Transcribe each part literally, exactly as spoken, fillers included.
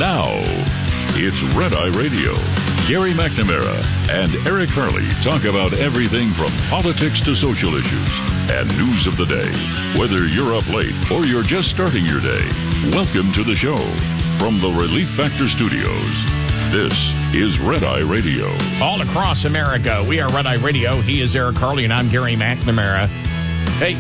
Now, it's Red Eye Radio. Gary McNamara and Eric Harley talk about everything from politics to social issues and news of the day. Whether you're up late or you're just starting your day, welcome to the show. From the Relief Factor Studios, this is Red Eye Radio. All across America, we are Red Eye Radio. He is Eric Harley, and I'm Gary McNamara. Hey,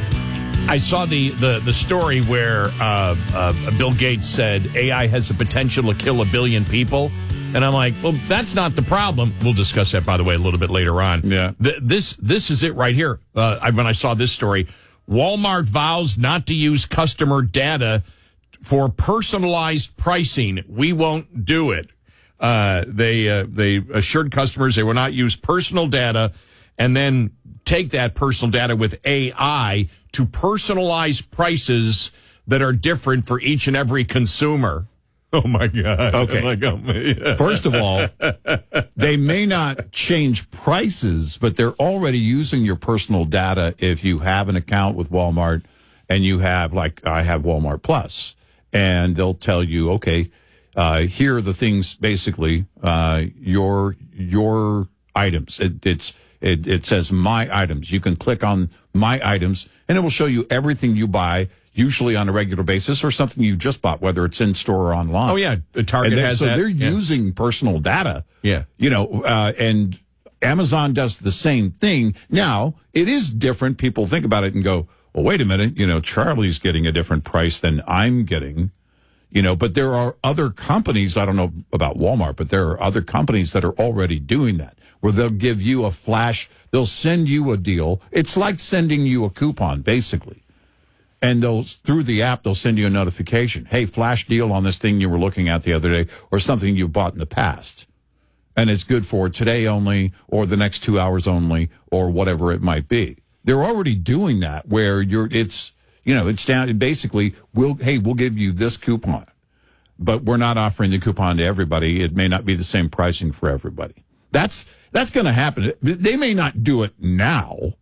I, I saw the, the, the story where uh, uh, Bill Gates said A I has the potential to kill a billion people. And I'm like, well, that's not the problem. We'll discuss that, by the way, a little bit later on. Yeah. Th- this this is it right here. Uh, I, when I saw this story, Walmart vows not to use customer data for personalized pricing. We won't do it. Uh, they uh, they assured customers they will not use personal data and then take that personal data with A I to personalize prices that are different for each and every consumer. Oh, my God. Okay. Like, oh my- First of all, they may not change prices, but they're already using your personal data if you have an account with Walmart and you have, like, I have Walmart Plus, and they'll tell you, okay, uh, here are the things, basically, uh, your your items. It, it's it, it says my items. You can click on my items, and it will show you everything you buy, usually on a regular basis, or something you just bought, whether it's in store or online. Oh, yeah. Target And has so that. they're Yeah. using personal data. Yeah. You know, uh, and Amazon does the same thing. Now, it is different. People think about it and go, well, wait a minute, you know, Charlie's getting a different price than I'm getting. You know, but there are other companies, I don't know about Walmart, but there are other companies that are already doing that, where they'll give you a flash, they'll send you a deal. It's like sending you a coupon, basically. And they'll, through the app, they'll send you a notification. Hey, flash deal on this thing you were looking at the other day, or something you bought in the past. And it's good for today only, or the next two hours only, or whatever it might be. They're already doing that, where you're, it's, you know, it's down, basically, we'll, hey, we'll give you this coupon, but we're not offering the coupon to everybody. It may not be the same pricing for everybody. That's, that's going to happen. They may not do it now,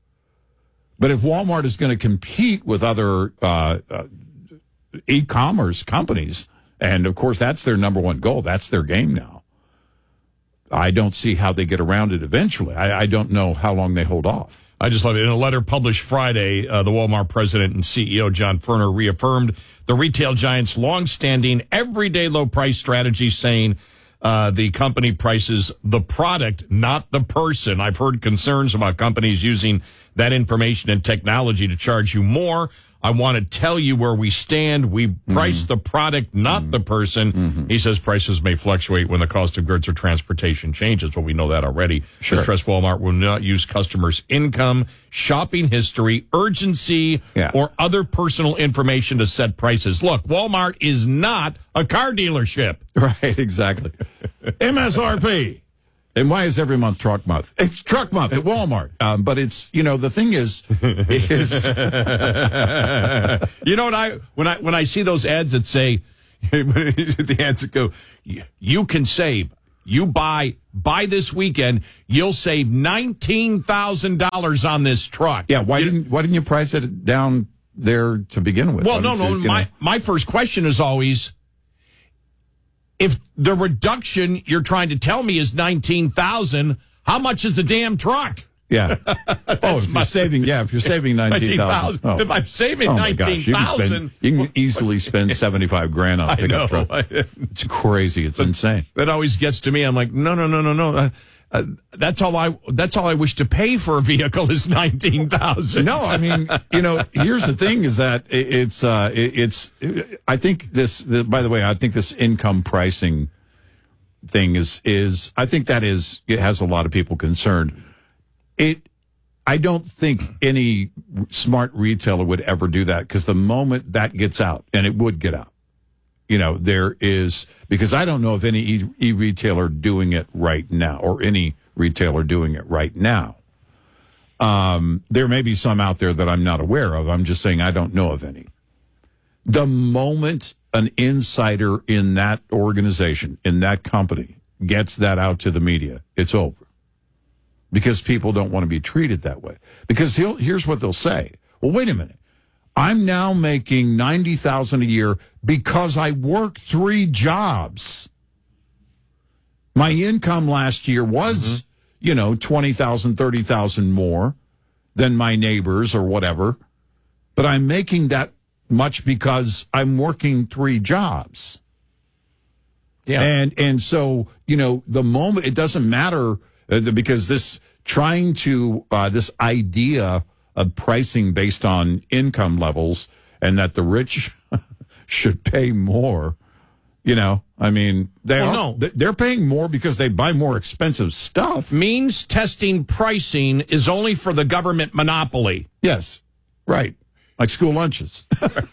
but if Walmart is going to compete with other uh, uh, e-commerce companies, and of course that's their number one goal, that's their game now, I don't see how they get around it eventually. I, I don't know how long they hold off. I just love it. In a letter published Friday, uh, the Walmart president and C E O, John Furner, reaffirmed the retail giant's longstanding everyday low price strategy, saying uh, the company prices the product, not the person. I've heard concerns about companies using that information and technology to charge you more. I want to tell you where we stand. We price mm-hmm. the product, not mm-hmm. the person. Mm-hmm. He says prices may fluctuate when the cost of goods or transportation changes. Well, we know that already. Sure. The stress Walmart will not use customers' income, shopping history, urgency, yeah. or other personal information to set prices. Look, Walmart is not a car dealership. Right, exactly. M S R P. And why is every month truck month? It's truck month at Walmart. Um, but it's, you know, the thing is, is you know what I, when I, when I see those ads that say, the ads that go, you can save, you buy, buy this weekend, you'll save nineteen thousand dollars on this truck. Yeah. Why you, didn't, why didn't you price it down there to begin with? Well, no, no. You, you my, know? my first question is always, if the reduction you're trying to tell me is nineteen thousand, how much is the damn truck? Yeah. Oh, if you're saving, yeah, if you're saving nineteen thousand. Oh. If I'm saving oh nineteen thousand. You, you can easily spend seventy-five grand on a I pickup know. truck. It's crazy. It's but insane. That always gets to me. I'm like, no, no, no, no, no. Uh, uh, that's all I, that's all I wish to pay for a vehicle is nineteen thousand. No, I mean, you know, here's the thing is that it, it's, uh, it, it's, I think this, the, by the way, I think this income pricing thing is, is, I think that is, it has a lot of people concerned. It, I don't think any smart retailer would ever do that, because the moment that gets out, and it would get out, you know, there is, because I don't know of any e- e-retailer doing it right now, or any retailer doing it right now. Um, there may be some out there that I'm not aware of. I'm just saying I don't know of any. The moment an insider in that organization, in that company, gets that out to the media, it's over. Because people don't want to be treated that way. Because he'll, here's what they'll say. Well, wait a minute. I'm now making ninety thousand dollars a year because I work three jobs. My income last year was, mm-hmm. you know, twenty thousand, thirty thousand more than my neighbors or whatever. But I'm making that much because I'm working three jobs. Yeah. And, and so, you know, the moment, it doesn't matter uh, because this trying to, uh, this idea of pricing based on income levels and that the rich should pay more, you know, I mean, they well, are, no. they're paying more because they buy more expensive stuff. Means testing pricing is only for the government monopoly. Yes, right. Like school lunches.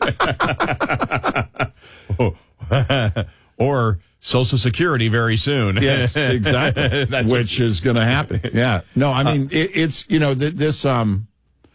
Or Social Security very soon. Yes, exactly. Which is going to happen. Yeah. No, I mean, it, it's, you know, th- this, um,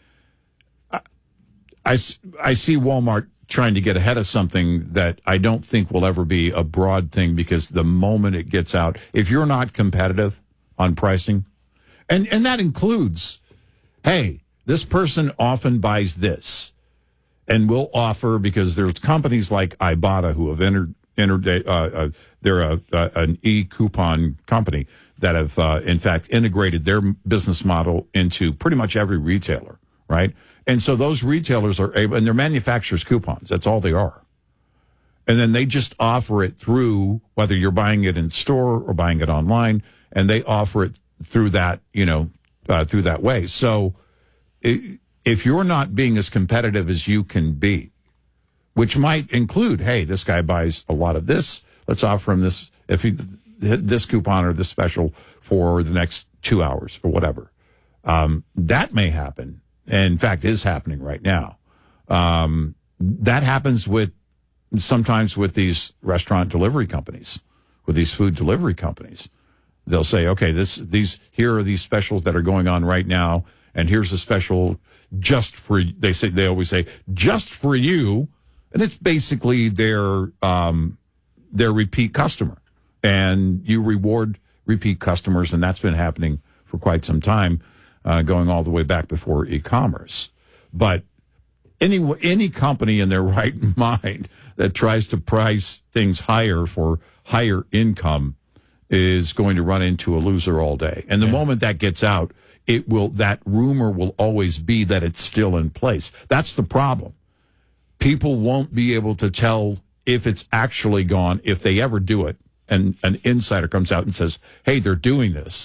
I, I, I see Walmart trying to get ahead of something that I don't think will ever be a broad thing, because the moment it gets out, if you're not competitive on pricing, and, and that includes, hey, this person often buys this, and will offer, because there's companies like Ibotta who have entered, entered uh, uh, they're a, uh, an e-coupon company that have, uh, in fact, integrated their business model into pretty much every retailer, right? And so those retailers are able, and they're manufacturers' coupons. That's all they are. And then they just offer it through, whether you're buying it in store or buying it online, and they offer it through that, you know, uh, through that way. So it, if you're not being as competitive as you can be, which might include, hey, this guy buys a lot of this, let's offer him this, if he, this coupon or this special for the next two hours or whatever. Um, that may happen. And in fact, is happening right now. Um, that happens with sometimes with these restaurant delivery companies, with these food delivery companies. They'll say, okay, this, these, here are these specials that are going on right now, and here's a special just for, they say, they always say, just for you. And it's basically their, um, their repeat customer. And you reward repeat customers, and that's been happening for quite some time. Uh, going all the way back before e-commerce. But any any company in their right mind that tries to price things higher for higher income is going to run into a loser all day. And the yeah. moment that gets out, it will, that rumor will always be that it's still in place. That's the problem. People won't be able to tell if it's actually gone, if they ever do it, and an insider comes out and says, hey, they're doing this.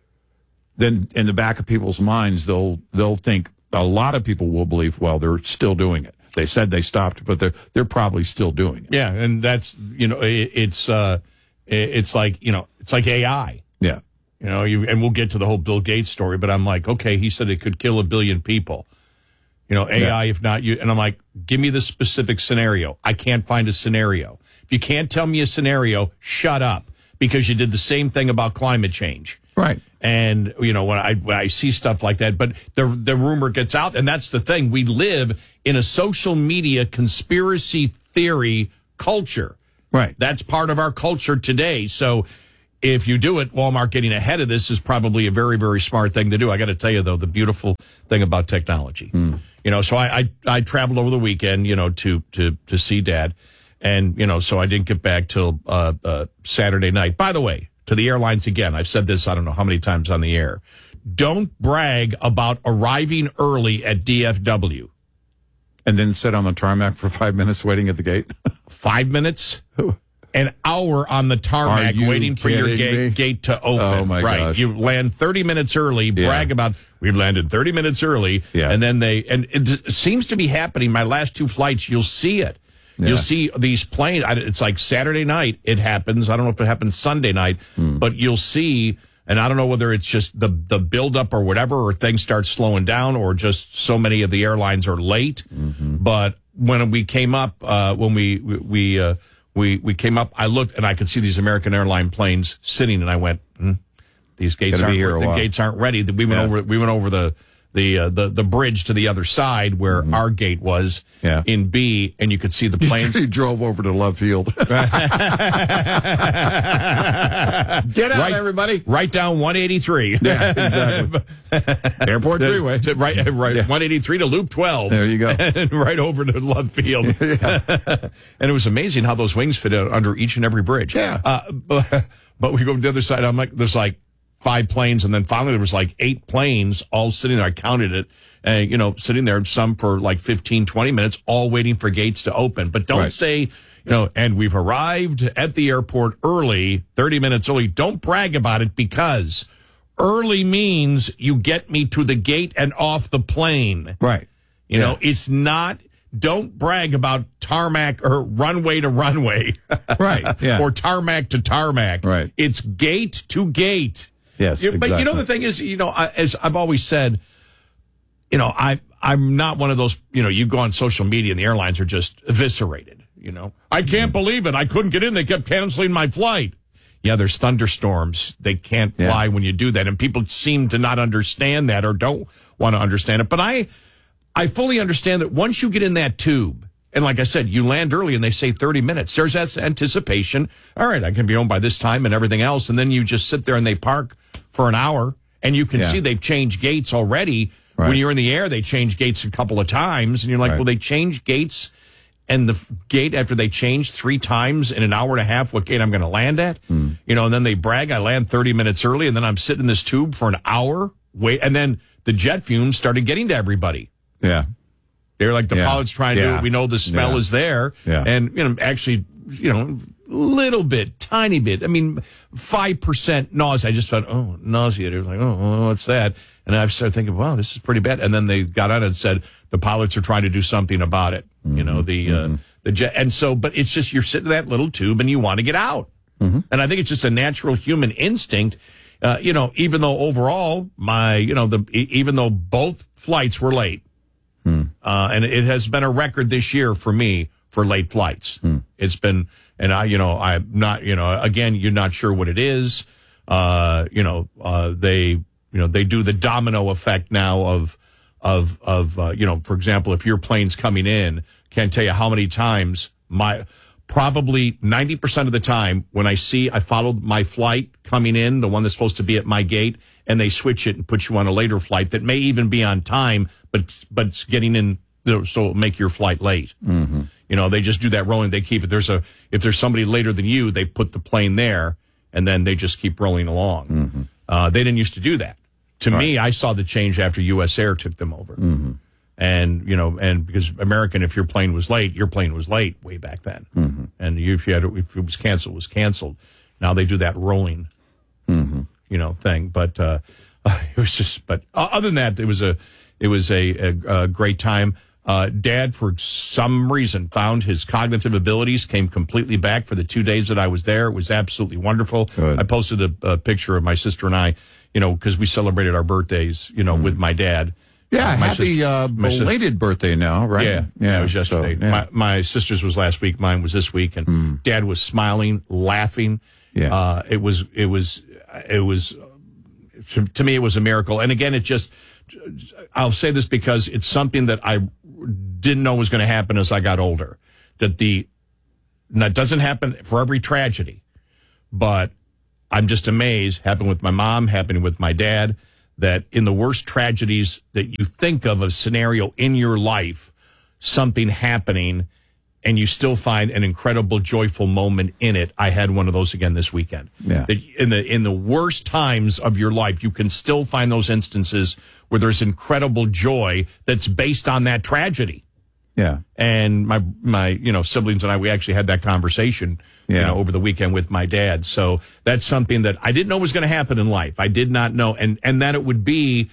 Then in the back of people's minds, they'll they'll think, a lot of people will believe, well, they're still doing it. They said they stopped, but they're they're probably still doing it. Yeah, and that's, you know, it, it's uh, it's like, you know, it's like A I. Yeah, you know, you and we'll get to the whole Bill Gates story, but I'm like, okay, he said it could kill a billion people. You know, A I, yeah. if not you, and I'm like, give me the specific scenario. I can't find a scenario. If you can't tell me a scenario, shut up, because you did the same thing about climate change. Right. And, you know, when I when I see stuff like that, but the the rumor gets out, and that's the thing. We live in a social media conspiracy theory culture. Right. That's part of our culture today. So if you do it, Walmart getting ahead of this is probably a very, very smart thing to do. I got to tell you, though, the beautiful thing about technology. Mm. You know, so I, I I traveled over the weekend, you know, to to to see Dad. And, you know, so I didn't get back till uh, uh, Saturday night. By the way, to the airlines again, I've said this I don't know how many times on the air. Don't brag about arriving early at D F W. And then sit on the tarmac for five minutes waiting at the gate? Five minutes? An hour on the tarmac waiting for your gate, gate to open. Oh, my right. gosh. You land thirty minutes early, brag yeah. about, we landed thirty minutes early, yeah. and then they, and it seems to be happening. My last two flights, you'll see it. Yeah. You'll see these planes. It's like Saturday night it happens. I don't know if it happens Sunday night, hmm. but you'll see, and I don't know whether it's just the, the buildup or whatever, or things start slowing down, or just so many of the airlines are late. Mm-hmm. But when we came up, uh, when we, we, uh, we, we came up, I looked and I could see these American airline planes sitting, and I went, hmm, these gates aren't, the gates aren't ready. We went yeah. over, we went over the, the uh, the the bridge to the other side where Mm-hmm. our gate was Yeah. in B, and you could see the planes. He drove over to Love Field. Get out, Right- everybody. Right down one eighty-three. Yeah, exactly. Airport Freeway. To- right, right, Yeah. one eighty-three to Loop twelve. There you go. And right over to Love Field. And it was amazing how those wings fit out under each and every bridge. Yeah. Uh, but, but we go to the other side. I'm like, there's like five planes, and then finally there was like eight planes all sitting there. I counted it, uh, you know, sitting there, some for like fifteen, twenty minutes, all waiting for gates to open. But don't Right. say, you know, and we've arrived at the airport early, thirty minutes early. Don't brag about it, because early means you get me to the gate and off the plane. Right. You know, Yeah. it's not, don't brag about tarmac or runway to runway. Right. Yeah. Or tarmac to tarmac. Right. It's gate to gate. Yes, You- But you know, exactly. the thing is, you know, I, as I've always said, you know, I, I'm not one of those, you know, you go on social media and the airlines are just eviscerated, you know. I can't believe it. I couldn't get in. They kept canceling my flight. Yeah, there's thunderstorms. They can't Yeah. fly when you do that. And people seem to not understand that or don't want to understand it. But I, I fully understand that once you get in that tube, and like I said, you land early and they say thirty minutes, there's that anticipation. All right, I can be home by this time and everything else. And then you just sit there and they park for an hour, and you can Yeah. see they've changed gates already. Right. When you're in the air, they change gates a couple of times, and you're like, Right. well, they changed gates, and the f- gate after they changed three times in an hour and a half, what gate I'm going to land at? Mm. You know, and then they brag, I land thirty minutes early, and then I'm sitting in this tube for an hour. Wait, and then the jet fumes started getting to everybody. Yeah. They're like, the Yeah. pilot's trying to do Yeah. it. We know the smell Yeah. is there. Yeah. And, you know, actually, you know, little bit, tiny bit. I mean, five percent nausea. I just thought, oh, nausea. It was like, oh, what's that? And I started thinking, wow, this is pretty bad. And then they got on and said, the pilots are trying to do something about it. Mm-hmm. You know, the, uh, the jet. And so, but it's just, you're sitting in that little tube and you want to get out. Mm-hmm. And I think it's just a natural human instinct. Uh, you know, even though overall my, you know, the, e- even though both flights were late, uh, and it has been a record this year for me for late flights. It's been, and I, you know, I'm not, you know, again, you're not sure what it is. Uh, you know, uh, they, you know, they do the domino effect now of, of, of, uh, you know, for example, if your plane's coming in, can't tell you how many times my, probably ninety percent of the time when I see, I followed my flight coming in, the one that's supposed to be at my gate, and they switch it and put you on a later flight that may even be on time, but, but it's getting in, so it'll make your flight late. Mm-hmm. You know, they just do that rolling. They keep it. There's a, if there's somebody later than you, they put the plane there and then they just keep rolling along. Mm-hmm. Uh, they didn't used to do that. To All me, right. I saw the change after U S Air took them over. Mm-hmm. And, you know, and because American, if your plane was late, your plane was late way back then. Mm-hmm. And you, if you had, if it was canceled, it was canceled. Now they do that rolling, Mm-hmm. you know, thing. But, uh, it was just, but other than that, it was a, it was a, a, a great time. Uh, Dad, for some reason, found his cognitive abilities, came completely back for the two days that I was there. It was absolutely wonderful. Good. I posted a, a picture of my sister and I, you know, because we celebrated our birthdays, you know, with my dad. Yeah. My happy sis- uh, my sis- belated birthday now, right? Yeah, yeah, it was so, yesterday. yeah. My, my sister's was last week. Mine was this week, and Dad was smiling, laughing. Yeah. Uh, it was, it was, it was, to, to me, it was a miracle. And again, it just, I'll say this because it's something that I didn't know was going to happen as I got older. That the, that doesn't happen for every tragedy, but I'm just amazed. Happened with my mom, happening with my dad, that in the worst tragedies that you think of a scenario in your life, something happening, and you still find an incredible, joyful moment in it. I had one of those again this weekend. Yeah. That in the in the worst times of your life, you can still find those instances where there's incredible joy that's based on that tragedy. Yeah. And my my you know siblings and I, we actually had that conversation you Yeah. know over the weekend with my dad. So that's something that I didn't know was going to happen in life. I did not know, and and that it would be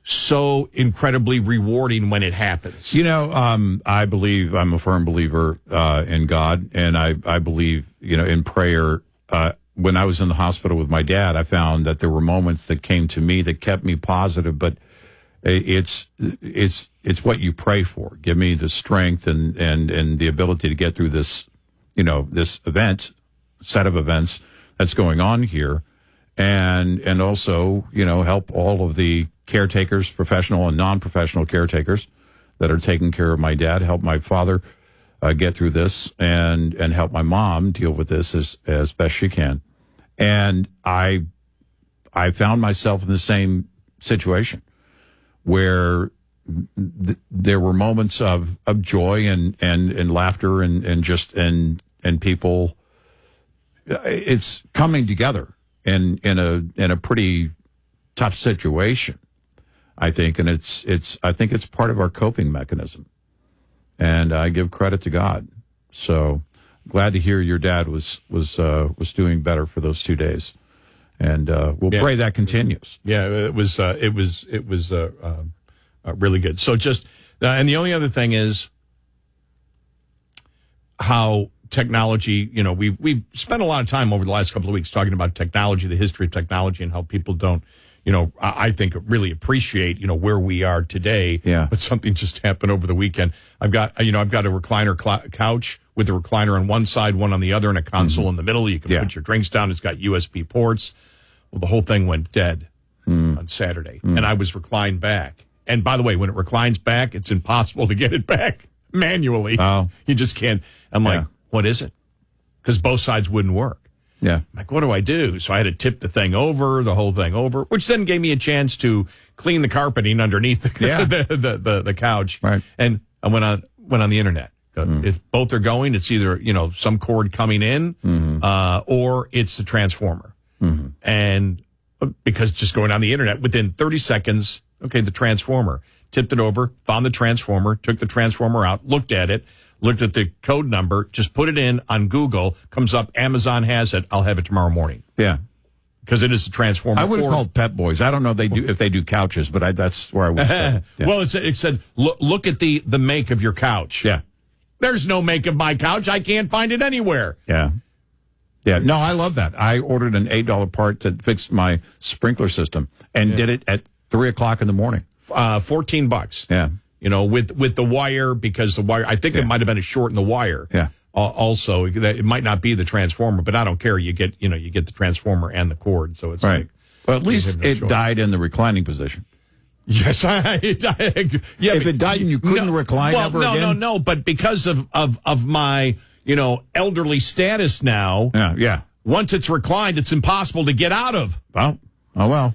so incredibly rewarding when it happens. You know, um, I believe I'm a firm believer uh, in God, and I, I believe, you know, in prayer. Uh, when I was in the hospital with my dad, I found that there were moments that came to me that kept me positive, but it's it's it's what you pray for. Give me the strength and, and, and the ability to get through this, you know, this event, set of events that's going on here, and and also, you know, help all of the caretakers, professional and non-professional caretakers that are taking care of my dad, help my father uh, get through this, and and help my mom deal with this as as best she can. And I I found myself in the same situation where th- there were moments of, of joy and, and, and laughter and, and just and and people. It's coming together in in a in a pretty tough situation, I think, and it's it's I think it's part of our coping mechanism, and I give credit to God. So glad to hear your dad was was uh, was doing better for those two days, and uh, we'll yeah. pray that continues. Yeah, it was uh, it was it was uh, uh, uh, really good. So just uh, and the only other thing is how technology. You know, we've we've spent a lot of time over the last couple of weeks talking about technology, the history of technology, and how people don't. You know, I think really appreciate, you know, where we are today. Yeah. But something just happened over the weekend. I've got, you know, I've got a recliner cl- couch with the recliner on one side, one on the other, and a console mm-hmm. in the middle. You can yeah. put your drinks down. It's got U S B ports. Well, the whole thing went dead mm. on Saturday. Mm. And I was reclined back. And by the way, when it reclines back, it's impossible to get it back manually. Oh. You just can't. I'm yeah. like, what is it? Because both sides wouldn't work. Yeah. I'm like, what do I do? So I had to tip the thing over, the whole thing over, which then gave me a chance to clean the carpeting underneath the yeah. the, the, the, the couch. Right. And I went on went on the internet. Mm. If both are going, it's either, you know, some cord coming in mm-hmm. uh, or it's the transformer. Mm-hmm. And because just going on the internet, within thirty seconds, okay, the transformer. Tipped it over, found the transformer, took the transformer out, looked at it, looked at the code number, just put it in on Google, comes up, Amazon has it, I'll have it tomorrow morning. Yeah. Because it is a transformer. I would have or, called Pep Boys. I don't know if they do, if they do couches, but I, that's where I would say. Yeah. Well, it said, it said look, look at the, the make of your couch. Yeah. There's no make of my couch. I can't find it anywhere. Yeah. Yeah. No, I love that. I ordered an eight dollar part that fixed my sprinkler system and yeah. did it at three o'clock in the morning. Uh, fourteen bucks. Yeah. You know, with, with the wire, because the wire, I think yeah. it might have been a short in the wire. Yeah. Uh, also, it might not be the transformer, but I don't care. You get, you know, you get the transformer and the cord. So it's right. like, well, at least no it choice. died in the reclining position. Yes, I, it died. Yeah, if it died and you couldn't no, recline well, ever no, again? No, no, no, but because of, of, of my, you know, elderly status now. Yeah, yeah. Once it's reclined, it's impossible to get out of. Well, oh well.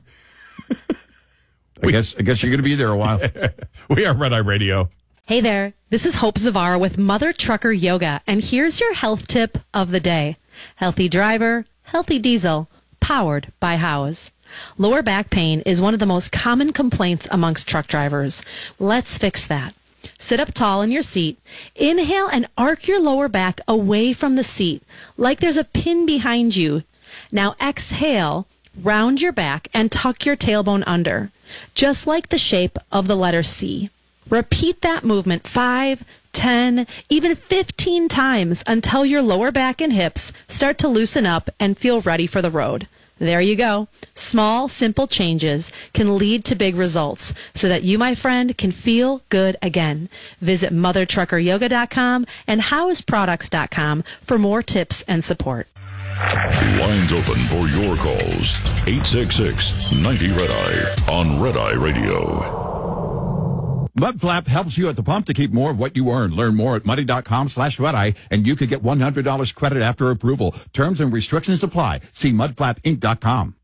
I we, guess I guess you're going to be there a while. We are Red Eye Radio. Hey there, this is Hope Zavara with Mother Trucker Yoga, and here's your health tip of the day. Healthy driver, healthy diesel, powered by Howes. Lower back pain is one of the most common complaints amongst truck drivers. Let's fix that. Sit up tall in your seat. Inhale and arc your lower back away from the seat, like there's a pin behind you. Now exhale, round your back, and tuck your tailbone under, just like the shape of the letter C. Repeat that movement five, ten, even fifteen times until your lower back and hips start to loosen up and feel ready for the road. There you go. Small, simple changes can lead to big results so that you, my friend, can feel good again. Visit mother trucker yoga dot com and howes products dot com for more tips and support. Lines open for your calls. eight six six, ninety, Red Eye on Red Eye Radio. Mudflap helps you at the pump to keep more of what you earn. Learn more at muddy.com slash red eye, and you could get one hundred dollars credit after approval. Terms and restrictions apply. See mud flap inc dot com.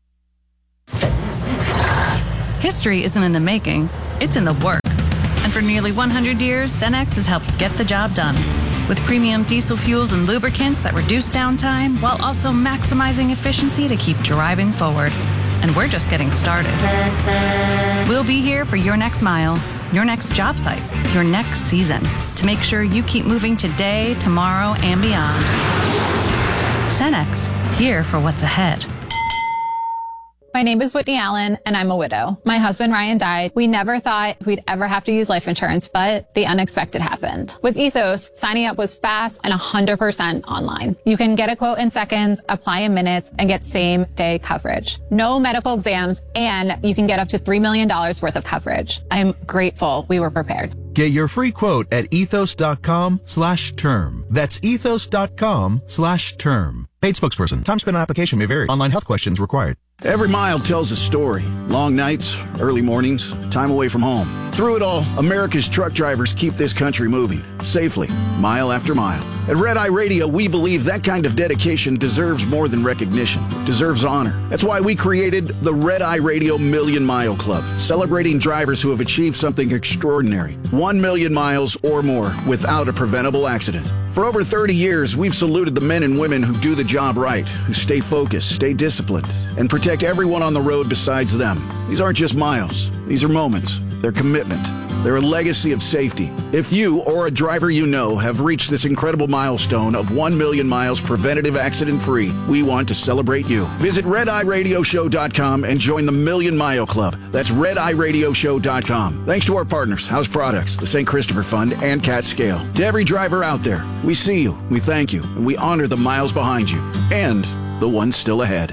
History isn't in the making, it's in the work. And for nearly one hundred years, Cenex has helped get the job done. With premium diesel fuels and lubricants that reduce downtime while also maximizing efficiency to keep driving forward. And we're just getting started. We'll be here for your next mile, your next job site, your next season, to make sure you keep moving today, tomorrow, and beyond. Cenex, here for what's ahead. My name is Whitney Allen, and I'm a widow. My husband, Ryan, died. We never thought we'd ever have to use life insurance, but the unexpected happened. With Ethos, signing up was fast and one hundred percent online. You can get a quote in seconds, apply in minutes, and get same-day coverage. No medical exams, and you can get up to three million dollars worth of coverage. I'm grateful we were prepared. Get your free quote at ethos.com slash term. That's ethos.com slash term. Paid spokesperson. Time spent on application may vary. Online health questions required. Every mile tells a story. Long nights, early mornings, time away from home. Through it all, America's truck drivers keep this country moving, safely, mile after mile. At Red Eye Radio, we believe that kind of dedication deserves more than recognition. It deserves honor. That's why we created the Red Eye Radio Million Mile Club, celebrating drivers who have achieved something extraordinary. One million miles or more without a preventable accident. For over thirty years, we've saluted the men and women who do the job right, who stay focused, stay disciplined, and protect everyone on the road besides them. These aren't just miles. These are moments. They're commitment. They're a legacy of safety. If you or a driver you know have reached this incredible milestone of one million miles preventative accident-free, we want to celebrate you. Visit red eye radio show dot com and join the Million Mile Club. That's red eye radio show dot com. Thanks to our partners, House Products, the Saint Christopher Fund, and Cat Scale. To every driver out there, we see you, we thank you, and we honor the miles behind you and the ones still ahead.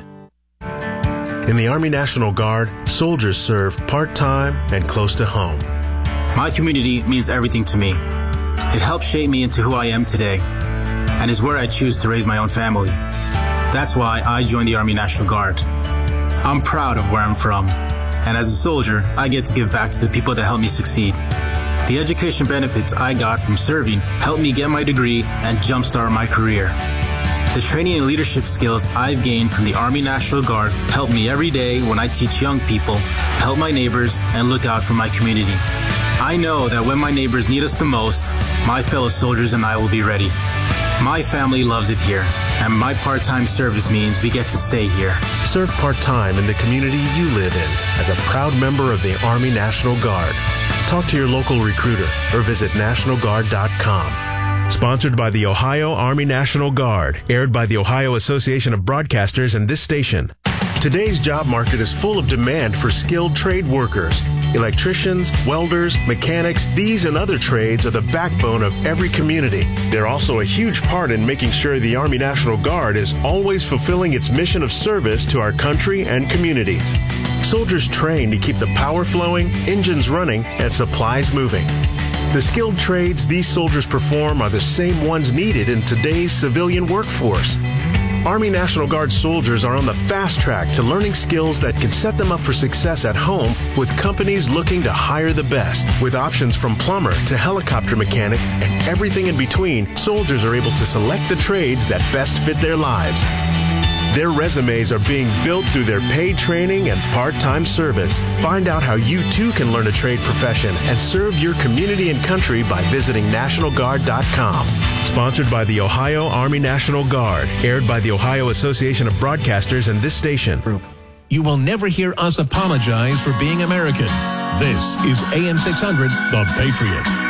In the Army National Guard, soldiers serve part-time and close to home. My community means everything to me. It helps shape me into who I am today, and is where I choose to raise my own family. That's why I joined the Army National Guard. I'm proud of where I'm from, and as a soldier, I get to give back to the people that helped me succeed. The education benefits I got from serving helped me get my degree and jumpstart my career. The training and leadership skills I've gained from the Army National Guard help me every day when I teach young people, help my neighbors, and look out for my community. I know that when my neighbors need us the most, my fellow soldiers and I will be ready. My family loves it here, and my part-time service means we get to stay here. Serve part-time in the community you live in as a proud member of the Army National Guard. Talk to your local recruiter or visit national guard dot com. Sponsored by the Ohio Army National Guard, aired by the Ohio Association of Broadcasters and this station. Today's job market is full of demand for skilled trade workers. Electricians, welders, mechanics, these and other trades are the backbone of every community. They're also a huge part in making sure the Army National Guard is always fulfilling its mission of service to our country and communities. Soldiers train to keep the power flowing, engines running, and supplies moving. The skilled trades these soldiers perform are the same ones needed in today's civilian workforce. Army National Guard soldiers are on the fast track to learning skills that can set them up for success at home with companies looking to hire the best. With options from plumber to helicopter mechanic and everything in between, soldiers are able to select the trades that best fit their lives. Their resumes are being built through their paid training and part-time service. Find out how you too can learn a trade profession and serve your community and country by visiting national guard dot com. Sponsored by the Ohio Army National Guard, aired by the Ohio Association of Broadcasters and this station. You will never hear us apologize for being American. This is A M six hundred, The Patriot.